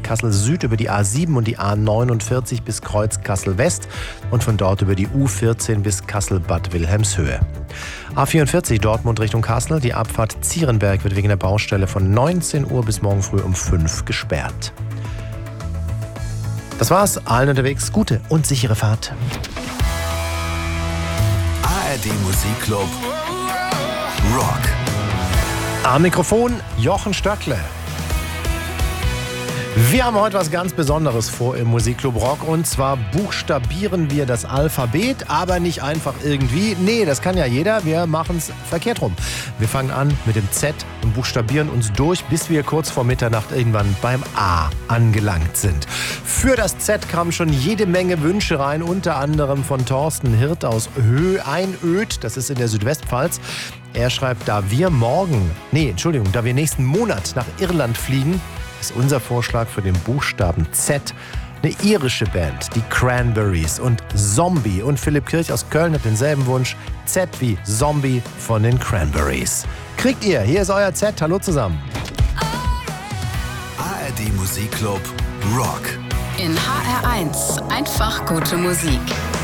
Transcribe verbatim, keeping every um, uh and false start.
Kassel Süd über die A sieben und die A neunundvierzig bis Kreuz Kassel West und von dort über die U vierzehn bis Kassel-Bad Wilhelmshöhe. A vierundvierzig Dortmund Richtung Kassel. Die Abfahrt Zierenberg wird wegen der Baustelle von neunzehn Uhr bis morgen früh um fünf gesperrt. Das war's. Allen unterwegs gute und sichere Fahrt. A R D Musikclub Rock. Am Mikrofon Jochen Stöckle. Wir haben heute was ganz Besonderes vor im Musikclub Rock, und zwar buchstabieren wir das Alphabet, aber nicht einfach irgendwie. Nee, das kann ja jeder, wir machen es verkehrt rum. Wir fangen an mit dem Z und buchstabieren uns durch, bis wir kurz vor Mitternacht irgendwann beim A angelangt sind. Für das Z kamen schon jede Menge Wünsche rein, unter anderem von Thorsten Hirt aus Höh-Einöd, das ist in der Südwestpfalz. Er schreibt, da wir morgen, nee, Entschuldigung, da wir nächsten Monat nach Irland fliegen, ist unser Vorschlag für den Buchstaben Z eine irische Band, die Cranberries, und Zombie. Und Philipp Kirch aus Köln hat denselben Wunsch, Z wie Zombie von den Cranberries. Kriegt ihr, hier ist euer Z, hallo zusammen. A R D Musikclub Rock. In H R eins einfach gute Musik.